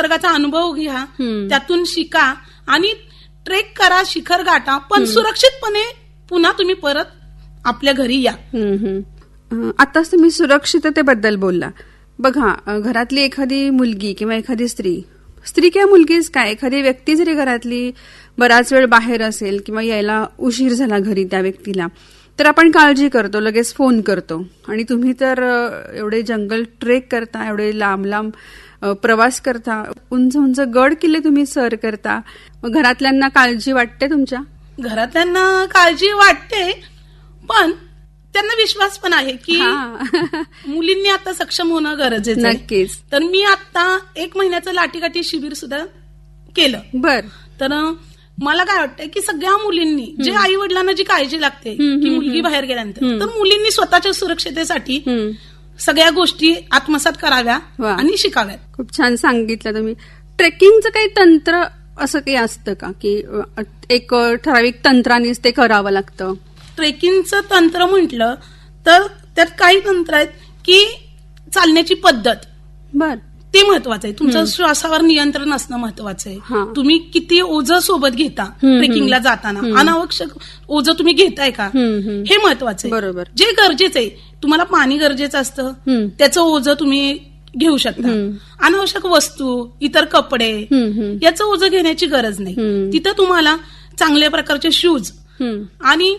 निसर्गाचा अनुभव घ्या, त्यातून शिका आणि ट्रेक करा, शिखर गाठा, पण सुरक्षितपणे पुन्हा तुम्ही परत आपल्या घरी या. आताच तुम्ही सुरक्षिततेबद्दल बोलला. बघा, घरातली एखादी मुलगी किंवा एखादी स्त्री किंवा मुलगीच काय, एखादी व्यक्ती जरी घरातली बराच वेळ बाहेर असेल किंवा यायला उशीर झाला घरी त्या व्यक्तीला, तर आपण काळजी करतो, लगेच फोन करतो. आणि तुम्ही तर एवढे जंगल ट्रेक करता, एवढे लांब लांब प्रवास करता, उंच उंच गड किल्ले तुम्ही सर करता, मग घरातल्यांना काळजी वाटते? तुमच्या घरातल्यांना काळजी वाटते, पण त्यांना विश्वास पण आहे की मुलींनी आता सक्षम होणं गरजेचं आहे. नक्कीच. तर मी आता 1 महिन्याचं लाठीकाठी शिबिर सुद्धा केलं. बर. तर मला काय वाटतंय की सगळ्या मुलींनी, जे आई वडिलांना जी काळजी लागते की मुलगी बाहेर गेल्यानंतर, तर मुलींनी स्वतःच्या सुरक्षितेसाठी सगळ्या गोष्टी आत्मसात कराव्या आणि शिकाव्यात. खूप छान सांगितलं तुम्ही. ट्रेकिंगचं काही तंत्र असं काही असतं का, की एक ठराविक तंत्रानेच ते करावं लागतं? ट्रेकिंगचं तंत्र म्हटलं तर त्यात काही तंत्र आहेत की चालण्याची पद्धत, बर, ते महत्वाचं आहे. तुमचं श्वासावर नियंत्रण असणं महत्वाचं आहे. तुम्ही किती ओझं सोबत घेता ट्रेकिंगला जाताना, अनावश्यक ओझं तुम्ही घेताय का, हे महत्वाचं आहे. बरोबर. जे गरजेचं आहे, तुम्हाला पाणी गरजेचं असतं, त्याचं ओझं तुम्ही घेऊ शकता. अनावश्यक वस्तू, इतर कपडे, याचं ओझं घेण्याची गरज नाही. तिथं तुम्हाला चांगल्या प्रकारचे शूज आणि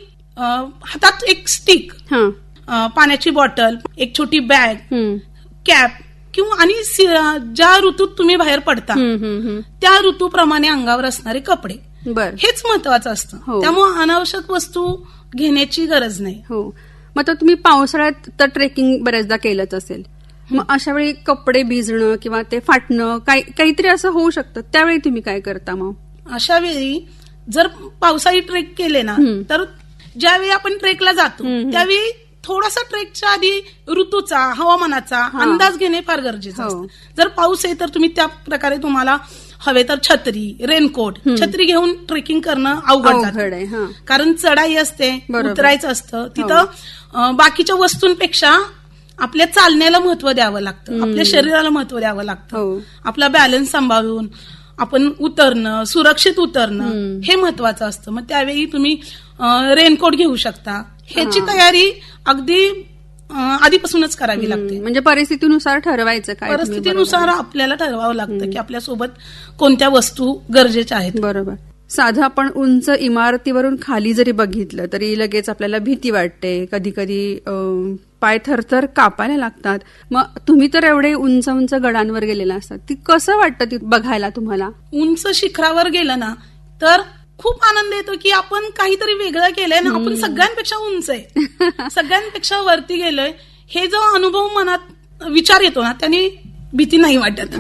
हातात एक स्टिक, पाण्याची बॉटल, एक छोटी बॅग, कॅप, किंवा आणि ज्या ऋतूत तुम्ही बाहेर पडता त्या ऋतूप्रमाणे अंगावर असणारे कपडे, हेच महत्वाचं असतं. त्यामुळे अनावश्यक वस्तू घेण्याची गरज नाही. हो. मग आता तुम्ही पावसाळ्यात तर ट्रेकिंग बऱ्याचदा केलंच असेल, मग अशा वेळी कपडे भिजणं किंवा ते फाटणं काहीतरी असं होऊ शकतं, त्यावेळी तुम्ही काय करता? मग अशा वेळी जर पावसाळी ट्रेक केले ना, तर ज्यावेळी आपण ट्रेकला जातो त्यावेळी थोडासा ट्रेकच्या आधी ऋतूचा, हवामानाचा अंदाज घेणे फार गरजेचं असतं. जर पाऊस आहे तर तुम्ही त्या प्रकारे, तुम्हाला हवे तर छत्री, रेनकोट, छत्री घेऊन ट्रेकिंग करणं अवघड जातं. कारण चढाई असते, उतरायचं असतं. तिथं बाकीच्या वस्तूंपेक्षा आपल्या चालण्याला महत्व द्यावं लागतं, आपल्या शरीराला महत्व द्यावं लागतं. आपला बॅलन्स सांभाळून आपण उतरणं, सुरक्षित उतरणं, हे महत्वाचं असतं. मग त्यावेळी तुम्ही रेनकोट घेऊ शकता. ह्याची तयारी अगदी आधीपासूनच करावी लागते. म्हणजे परिस्थितीनुसार ठरवायचं, काय परिस्थितीनुसार आपल्याला ठरवावं लागतं की आपल्यासोबत कोणत्या वस्तू गरजेच्या आहेत. बरोबर. साधं आपण उंच इमारतीवरून खाली जरी बघितलं तरी लगेच आपल्याला भीती वाटते, कधी कधी पाय थरथर कापायला लागतात. मग तुम्ही तर एवढे उंच उंच गडांवर गेलेला असतात, ती कसं वाटतं ती बघायला तुम्हाला? उंच शिखरावर गेलं ना तर खूप आनंद येतो की आपण काहीतरी वेगळं केलंय ना, आपण सगळ्यांपेक्षा उंच आहे, सगळ्यांपेक्षा वरती गेलोय, हे जो अनुभव मनात विचार येतो ना, त्याने भीती नाही वाटत.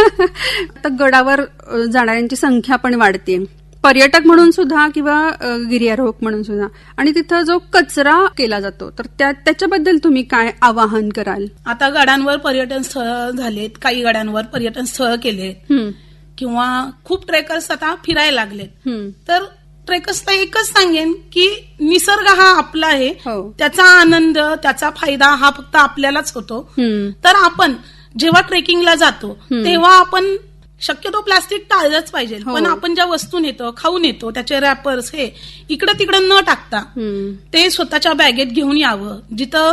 आता गडावर जाणाऱ्यांची संख्या पण वाढते, पर्यटक म्हणून सुद्धा किंवा गिर्यारोहक म्हणून सुद्धा. आणि तिथं जो कचरा केला जातो, तर त्याच्याबद्दल तुम्ही काय आवाहन कराल? आता गडांवर पर्यटन स्थळ झालेत, काही गडांवर पर्यटन स्थळ केलेत, किंवा खूप ट्रेकर्स आता फिरायला लागलेत. तर ट्रेकर्सला एकच सांगेन की निसर्ग हा आपला आहे, त्याचा आनंद, त्याचा फायदा हा फक्त आपल्यालाच होतो. तर आपण जेव्हा ट्रेकिंगला जातो तेव्हा आपण शक्यतो प्लास्टिक टाळलंच पाहिजे. पण आपण ज्या वस्तू नेतो, खाऊ नेतो, त्याचे रॅपर्स हे इकडं तिकडं न टाकता ते स्वतःच्या बॅगेत घेऊन यावं. जिथं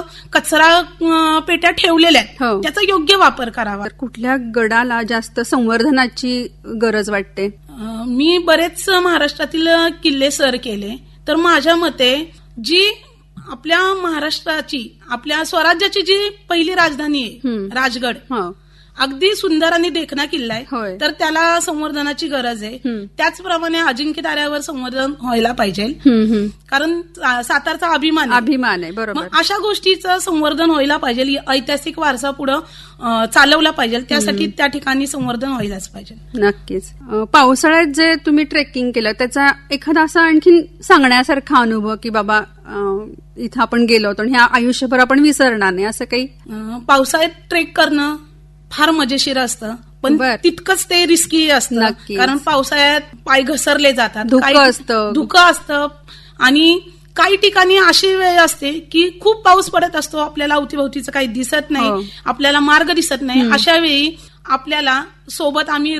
कचरा पेट्या ठेवलेल्या आहेत त्याचा योग्य वापर करावा. कुठल्या गडाला जास्त संवर्धनाची गरज वाटते? मी बरेच महाराष्ट्रातील किल्ले सर केले, तर माझ्या मते जी आपल्या महाराष्ट्राची, आपल्या स्वराज्याची जी पहिली राजधानी आहे राजगड, अगदी सुंदर आणि देखणा किल्ला आहे, तर त्याला संवर्धनाची गरज आहे. त्याचप्रमाणे अजिंक्यताऱ्यावर संवर्धन व्हायला पाहिजे, कारण सातारचा अभिमान आहे. बरोबर. अशा गोष्टीचं संवर्धन व्हायला पाहिजे, ऐतिहासिक वारसा पुढे चालवला पाहिजे, त्यासाठी त्या ठिकाणी संवर्धन व्हायलाच पाहिजे. नक्कीच. पावसाळ्यात जे तुम्ही ट्रेकिंग केलं त्याचा एखादा असा आणखीन सांगण्यासारखा अनुभव की बाबा इथं आपण गेलो होतो आणि ह्या आयुष्यभर आपण विसरणार नाही, असं काही? पावसाळ्यात ट्रेक करणं फार मजेशीर असतं, पण तितकंच ते रिस्की असतं. कारण पावसाळ्यात पाय घसरले जातात, धुकं असतं आणि काही ठिकाणी अशी वेळ असते की खूप पाऊस पडत असतो, आपल्याला अवतीभोवतीचं काही दिसत नाही, आपल्याला मार्ग दिसत नाही. अशा वेळी आपल्याला सोबत आम्ही